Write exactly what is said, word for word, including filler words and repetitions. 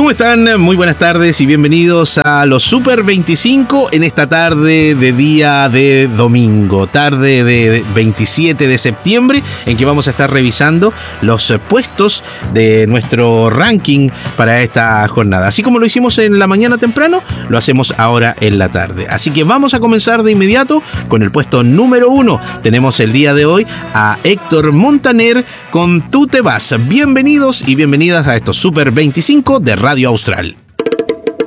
¿Cómo están? Muy buenas tardes y bienvenidos a los Super veinticinco en esta tarde de día de domingo, tarde de veintisiete de septiembre, en que vamos a estar revisando los puestos de nuestro ranking para esta jornada. Así como lo hicimos en la mañana temprano, lo hacemos ahora en la tarde. Así que vamos a comenzar de inmediato con el puesto número uno. Tenemos el día de hoy a Héctor Montaner con Tú te vas. Bienvenidos y bienvenidas a estos Super veinticinco de Radio Austral.